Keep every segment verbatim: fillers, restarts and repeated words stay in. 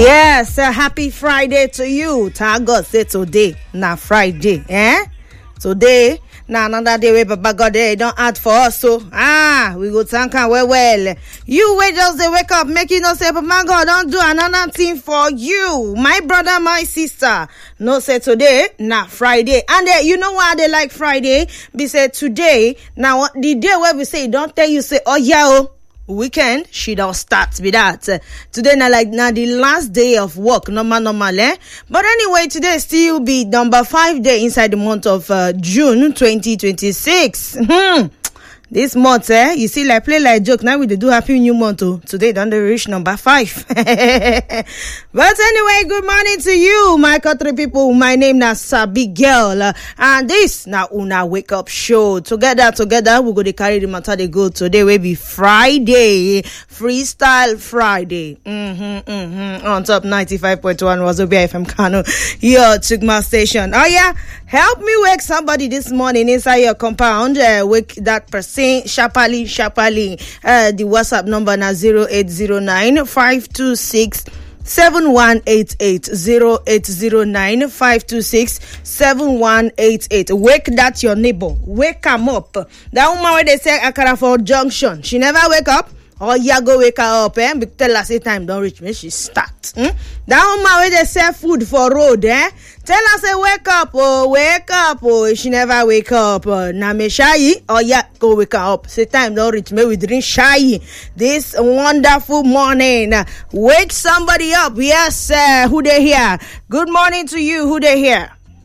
Yes, uh, happy Friday to you. Thank God say today, na Friday, eh? Today, na another day where Baba God eh, don't add for us, so ah, we go thank am well well. You wait just dey wake up, make you know say Papa God don't do another thing for you. My brother, my sister, no say today, na Friday. And uh, you know why they like Friday? Be say today, now the day where we say, don't tell you say, oh yeah, oh. Weekend she don't start with that uh, today now like now the last day of work normal normal eh but anyway today still be number five day inside the month of uh, June twenty twenty-six. hmm. This month, eh, you see, like play like joke. Now we do happy new month. Oh, today don't reach number five. But anyway, good morning to you, my country people. My name is Sabi Girl, uh, and this now Una Wake Up Show. Together, together, we go to carry the matter. They go today. Will be Friday, Freestyle Friday. Mm-hmm, mm-hmm. On top ninety-five point one was Obia F M Kano, your Chigma station. Oh yeah, help me wake somebody this morning inside your compound. Uh, wake that person. Sharply, sharply. Uh, the WhatsApp number na zero eight zero nine five two six seven one eight eight zero eight zero nine five two six seven one eight eight. Wake that your neighbor. Wake him up. That woman where they say Akara for junction. She never wake up. Oh, yeah, go wake her up, eh? But tell her say time don't reach me. She start. Hmm? That woman where they sell food for road, eh? Tell her say wake up, oh, wake up, oh. She never wake up. Uh, na me shy. Oh, yeah, go wake her up. Say time don't reach me. We drink shy this wonderful morning. Wake somebody up. Yes, uh, who they here? Good morning to you. Who they here?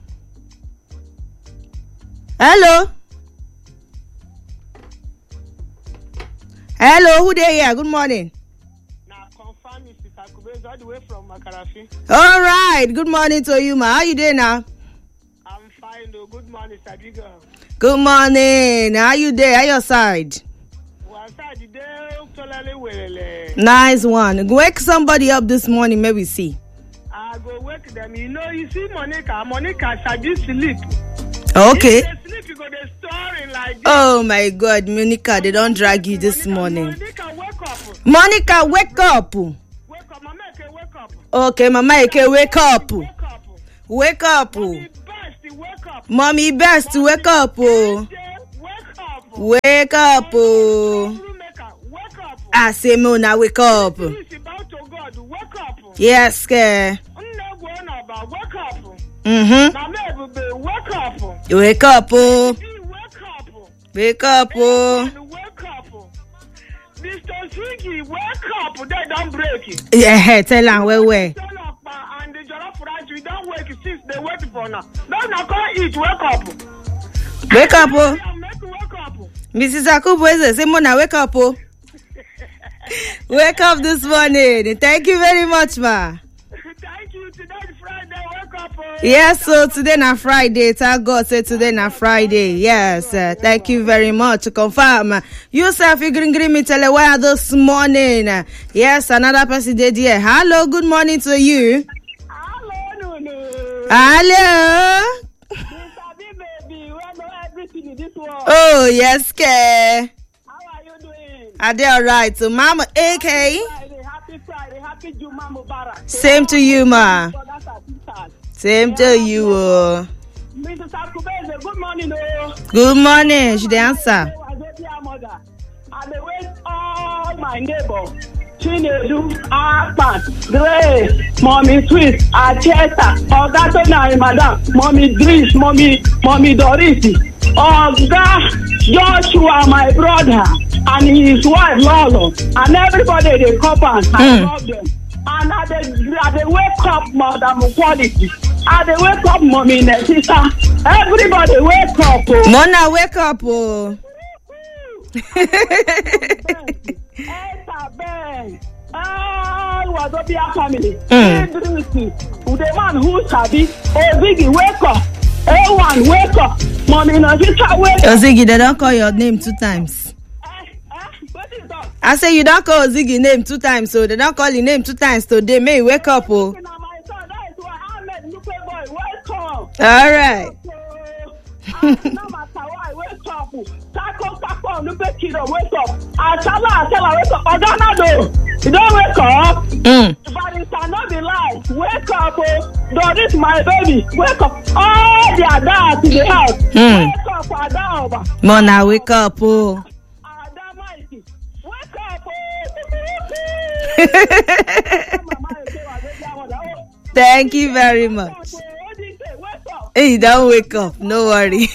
Hello. Hello, who there here? Good morning. Now, confirm Missus Akube all the way from Makarafi. All right. Good morning to you, ma. How you doing now? I'm fine, though. Good morning, Sadiga. Good morning. How you there? How your side? One side, the day, totally well. Nice one. Wake somebody up this morning, maybe see. I go wake them. You know, you see Monica. Monica, Sadi sleep. Okay. If they sleep, you go to storing like this. Oh, my God. Monica, they don't drag you this Monica, morning. Monica, wake up. Monica, wake up. Wake up. Mama, okay, wake up. Okay, Mama, okay, wake up. Wake up. Wake up. Mommy best, wake up. Mommy best, wake up. Wake up. Wake up. Wake up. I say, Mona, wake up. It's about to God. Wake up. Yes, care. Wake up. Mm-hmm. Wake up. Wake up, oh. Wake up. Wake up, oh. Wake up. Mister Ziggy, wake up. They don't break it. Yeah, tell them where, where. Turn up and the jollof rice, we don't wake since they wait for now. Don't now call eat. Wake up. Wake up, oh. Wake up. Missus Akubo is say, Mona, wake up, oh. Wake up this morning. Thank you very much, ma. Thank you. Today's Friday. Wake up. Oh. Yes, so today na Friday. Thank God say today na Friday. Yes, uh, thank you very much to confirm. Yourself, you green green me tell you where this morning. Yes, another person did here. Hello, good morning to you. Hello, Nunu. Hello. Baby, we know everything in this world. Oh, yes, ke. How are you doing? Are they all right? So, Mama, A K. Friday, happy Friday, happy Juma Mubarak. Same to you, ma. Same to you. Oh. Missus Akube, good morning. Oh. Good morning. Should they answer? I dey wait all my neighbors. Chinedu, Akpan, Grace, Mommy Sweet, Acheta, Oga Tona, Madam, Mommy Dris, Mommy, Mommy Doris, Oga Joshua, my brother, and his wife Lolo, and everybody they come and I love them. And I dey I dey wake up, Madam Quality. I dey wake up, Mommy Nesita. Everybody wake up. Oh. Mona, wake up, oh. Etta Ben, all Wazobia family. Mm. The man who sabi, Ozigi, wake up. A one, wake up. Mommy Nesita, wake up. Ozigi, they don't call your name two times. Eh, eh, what is that? I say you don't call Ozigi name two times, so they don't call your name two times today. May you wake up, oh. My son, that is why Ahmed Lupe boy, wake up. All right. No matter why, wake up. Taco, taco, Lupe kiddo, wake up. Asala, asala, wake up. Oganado, you don't wake up. Mm. But it cannot be like Doris, my baby, wake up. All the adults in the house. Hmm. Wake up, Adama. Mona, wake up, oh. Adama, wake up, oh. Thank you very much. Hey, don't wake up. No worry.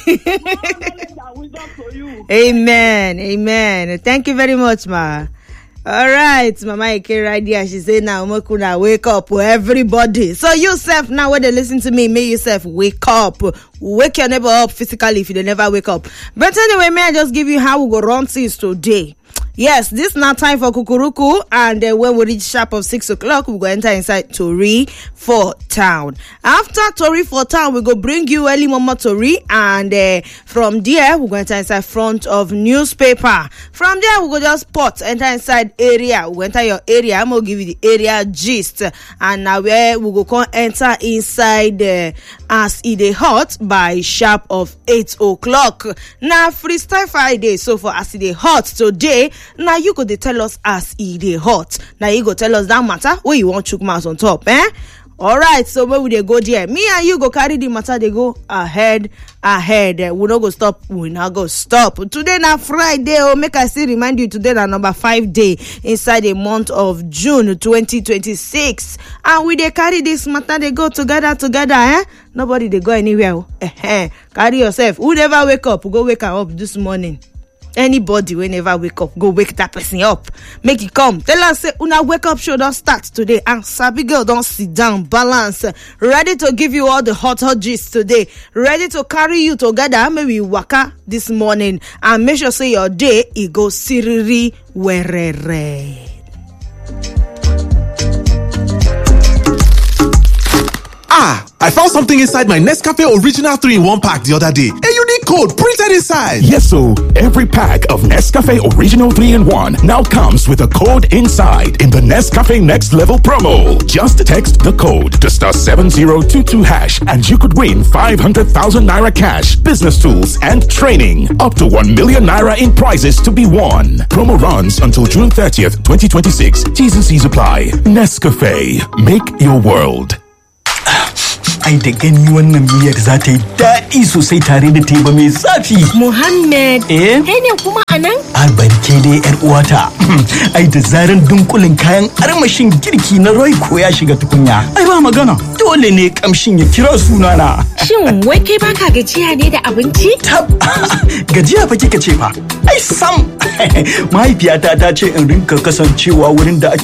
Amen. Amen. Thank you very much, ma. All right, Mama Ike right there. She said, now, Mokuna, wake up, everybody. So, yourself, now, when they listen to me, may yourself wake up. Wake your neighbor up physically if they never wake up. But anyway, may I just give you how we go run things today. Yes, this now time for Kukuruku, and uh, when we reach sharp of six o'clock, we go enter inside Tori for town. After Tori for town, we go bring you early mama Tori, and uh, from there we go enter inside front of newspaper. From there we go just pot enter inside area. We go enter your area. I'm gonna give you the area gist, and now where we go come enter inside uh, as it dey hot by sharp of eight o'clock. Now freestyle Friday, so for as it dey hot today. Now you go dey tell us as e dey hot. Now you go tell us that matter where you want chook mouth on top, eh? All right, so where we dey go there? Me and you go carry the matter. They go ahead, ahead. We no go stop. We not go stop. Today na Friday. Oh, make I still remind you today na number five day inside the month of June twenty twenty-six, and we dey carry this matter. They go together, together, eh? Nobody they go anywhere. Eh, eh. Carry yourself. Who never wake up? Go wake up this morning. Anybody will never wake up, go wake that person up. Make it come. Tell us, say, una wake up show don't start today. And Sabi girl don't sit down, balance. Ready to give you all the hot, hot gist today. Ready to carry you together. Maybe waka this morning. And make sure say your day, it goes siriri werere. Ah, I found something inside my Nescafe Original three in one pack the other day. A unique code printed inside. Yes, so every pack of Nescafe Original three in one now comes with a code inside in the Nescafe Next Level promo. Just text the code to star seven zero two two hash and you could win five hundred thousand naira cash, business tools, and training. Up to one million naira in prizes to be won. Promo runs until June thirtieth, twenty twenty-six. T's and C's apply. Nescafe. Make your world. Ai da gani wannan miyar za ta yi daɗi sosai tare da teba mai zafi. Muhammad, eh? Kai ne kuma a nan? Albarke dai yar uwata. Ai da zaran dunkulin kayan armashin girki na Royco ya shiga tukunya. Ai ba magana. Dole ne kamshin ya kira sunana. Shin wai kai baka gajiya ne da abinci? Tab, gajiya fa kika ce fa. Ai sam. Mahaifiyata ta ce in rinka kasancewa wurin da ake